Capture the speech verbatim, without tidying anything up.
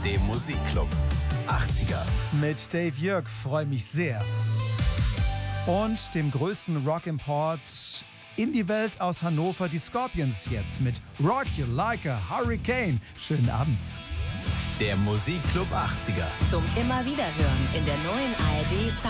dem Musikclub achtziger. Mit Dave Jörg freue mich sehr. Und dem größten Rock-Import in die Welt aus Hannover, die Scorpions jetzt mit Rock You Like a Hurricane. Schönen Abend. Der Musikclub achtziger. Zum immer wieder hören in der neuen A R D Sound